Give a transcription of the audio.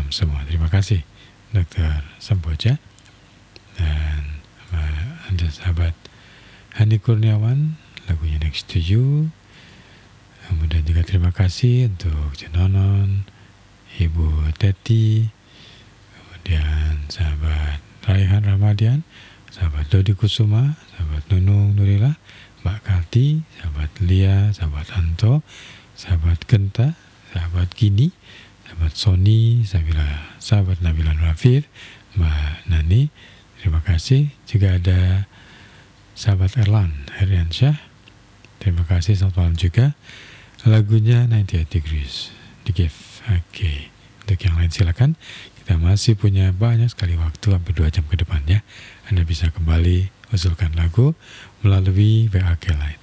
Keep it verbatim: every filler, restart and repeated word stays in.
salam semua. Terima kasih dokter Semboja dan uh, Anda sahabat Hani Kurniawan, lagunya Next to You. Kemudian juga terima kasih untuk Cenonon, Ibu Teti, kemudian sahabat Raihan Ramadian, sahabat Dodi Kusuma, sahabat Nunung Nurila, Mbak Karti, sahabat Lia, sahabat Anto, sahabat Genta, sahabat Gini, sahabat Sony, Sabila, sahabat Nabila Rafir, Mbak Nani. Terima kasih. Juga ada sahabat Erlan Heriansyah. Terima kasih, selamat malam juga. Lagunya sembilan puluh delapan Degrees di Gift. Oke, okay. Untuk yang lain silakan. Kita masih punya banyak sekali waktu, hampir dua jam ke depannya. Anda bisa kembali usulkan lagu melalui W A K Line.